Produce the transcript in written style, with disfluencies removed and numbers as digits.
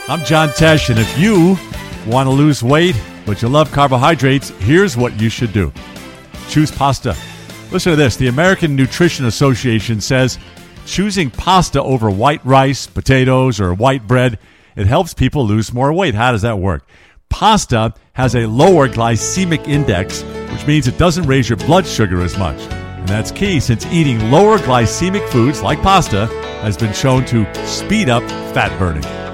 I'm John Tesh, and if you want to lose weight, but you love carbohydrates, here's what you should do. Choose pasta. Listen to this. The American Nutrition Association says choosing pasta over white rice, potatoes, or white bread, it helps people lose more weight. How does that work? Pasta has a lower glycemic index, which means it doesn't raise your blood sugar as much. And that's key, since eating lower glycemic foods like pasta has been shown to speed up fat burning.